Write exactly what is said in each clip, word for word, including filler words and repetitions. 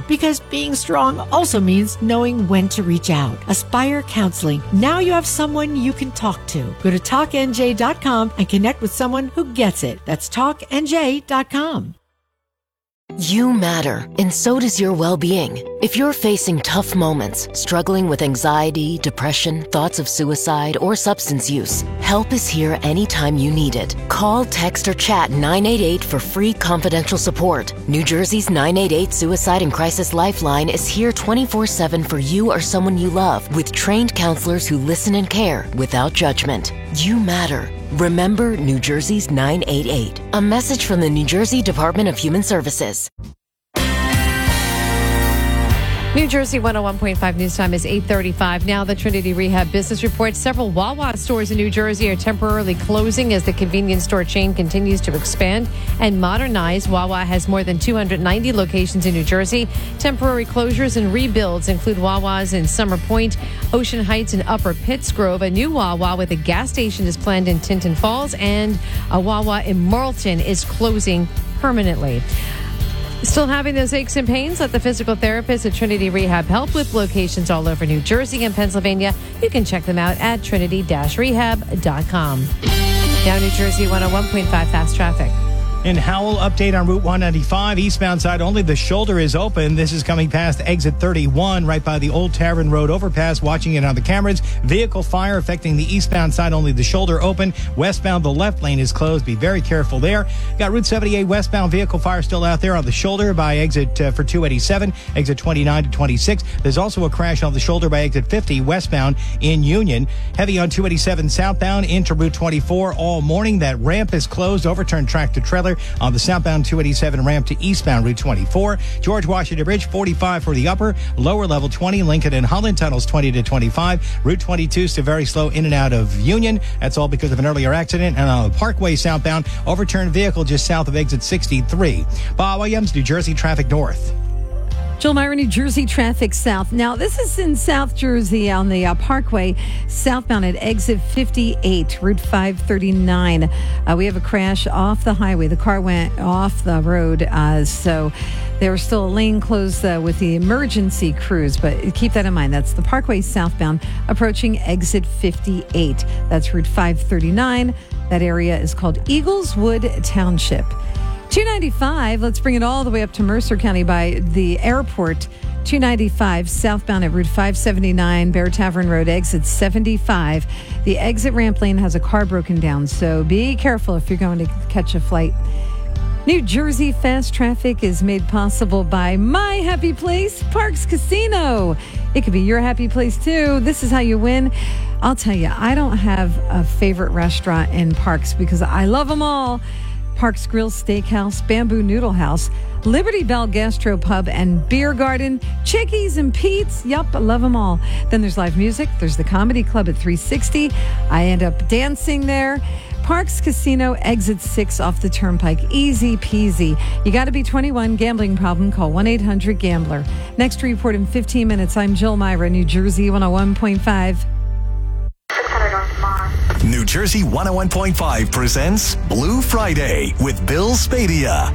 Because being strong also means knowing when to reach out. Aspire Counseling. Now you have someone you can talk to. Go to talk N J dot com and connect with someone who gets it. That's talk N J dot com. You matter, and so does your well-being. If you're facing tough moments, struggling with anxiety, depression, thoughts of suicide, or substance use, help is here anytime you need it. Call, text, or chat nine eight eight for free confidential support. New Jersey's nine eight eight Suicide and Crisis Lifeline is here twenty-four seven for you or someone you love, with trained counselors who listen and care without judgment. You matter. Remember New Jersey's nine eight eight. A message from the New Jersey Department of Human Services. New Jersey one oh one point five news time is eight thirty-five. Now the Trinity Rehab Business reports several Wawa stores in New Jersey are temporarily closing as the convenience store chain continues to expand and modernize. Wawa has more than two hundred ninety locations in New Jersey. Temporary closures and rebuilds include Wawas in Summer Point, Ocean Heights, and Upper Pittsgrove. A new Wawa with a gas station is planned in Tinton Falls, and a Wawa in Marlton is closing permanently. Still having those aches and pains? Let the physical therapist at Trinity Rehab help, with locations all over New Jersey and Pennsylvania. You can check them out at trinity dash rehab dot com. Now New Jersey one oh one point five fast traffic. In Howell, update on Route one ninety-five, eastbound side only. The shoulder is open. This is coming past exit thirty-one, right by the Old Tavern Road overpass. Watching it on the cameras. Vehicle fire affecting the eastbound side only. The shoulder open. Westbound, the left lane is closed. Be very careful there. Got Route seventy-eight westbound vehicle fire still out there on the shoulder by exit uh, for two eighty-seven, exit twenty-nine to twenty-six. There's also a crash on the shoulder by exit fifty westbound in Union. Heavy on two eighty-seven southbound into Route twenty-four all morning. That ramp is closed. Overturned tractor trailer on the southbound two eighty-seven ramp to eastbound Route twenty-four. George Washington Bridge, forty-five for the upper. Lower level twenty. Lincoln and Holland tunnels twenty to twenty-five. Route twenty-two still very slow in and out of Union. That's all because of an earlier accident. And on the Parkway southbound, overturned vehicle just south of exit sixty-three. Bob Williams, New Jersey traffic north. Jill Meyer, New Jersey traffic south. Now, this is in South Jersey on the uh, Parkway, southbound at exit fifty-eight, Route five thirty-nine. Uh, we have a crash off the highway. The car went off the road, uh, so there was still a lane closed uh, with the emergency crews, but keep that in mind. That's the Parkway southbound approaching exit fifty-eight. That's Route five thirty-nine. That area is called Eagleswood Township. two ninety-five, let's bring it all the way up to Mercer County by the airport. two ninety-five southbound at Route five seventy-nine, Bear Tavern Road, exit seventy-five. The exit ramp lane has a car broken down, so be careful if you're going to catch a flight. New Jersey fast traffic is made possible by My Happy Place, Parks Casino. It could be your happy place too. This is how you win. I'll tell you, I don't have a favorite restaurant in Parks because I love them all. Parks Grill Steakhouse, Bamboo Noodle House, Liberty Bell Gastro Pub and Beer Garden, Chickies and Pete's. Yup, I love them all. Then there's live music. There's the Comedy Club at three sixty. I end up dancing there. Parks Casino, exit six off the Turnpike. Easy peasy. You got to be twenty-one. Gambling problem? Call one eight hundred gambler. Next report in fifteen minutes. I'm Jill Myra, New Jersey one oh one point five. New Jersey one oh one point five presents Blue Friday with Bill Spadea.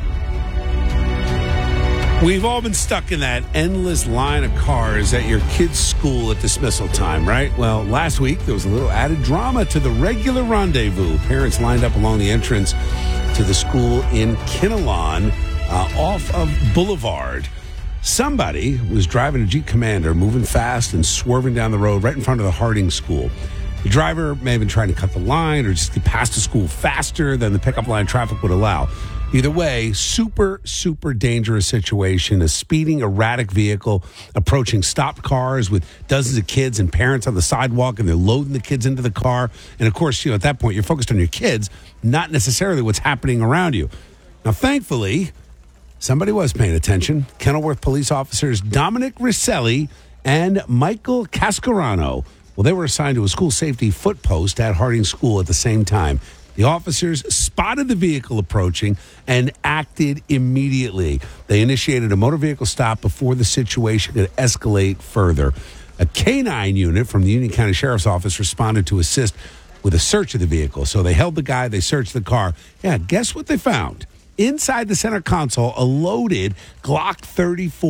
We've all been stuck in that endless line of cars at your kid's school at dismissal time, right? Well, last week there was a little added drama to the regular rendezvous. Parents lined up along the entrance to the school in Kinnelon uh, off of Boulevard. Somebody was driving a Jeep Commander, moving fast and swerving down the road right in front of the Harding School. The driver may have been trying to cut the line or just get past the school faster than the pickup line traffic would allow. Either way, super, super dangerous situation. A speeding, erratic vehicle approaching stopped cars with dozens of kids and parents on the sidewalk, and they're loading the kids into the car. And, of course, you know, at that point, you're focused on your kids, not necessarily what's happening around you. Now, thankfully, somebody was paying attention. Kenilworth police officers Dominic Rosselli and Michael Cascarano, well, they were assigned to a school safety foot post at Harding School at the same time. The officers spotted the vehicle approaching and acted immediately. They initiated a motor vehicle stop before the situation could escalate further. A K nine unit from the Union County Sheriff's Office responded to assist with a search of the vehicle. So they held the guy, they searched the car. Yeah, guess what they found? Inside the center console, a loaded Glock thirty-four.